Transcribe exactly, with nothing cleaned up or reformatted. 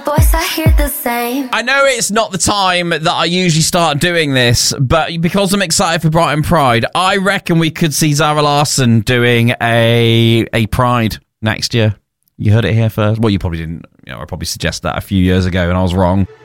Voice, I hear the same. I know it's not the time that I usually start doing this, but because I'm excited for Brighton Pride, I reckon we could see Zara Larsson doing a a Pride next year. You heard it here first. Well, you probably didn't. You know, I probably suggested that a few years ago and I was wrong.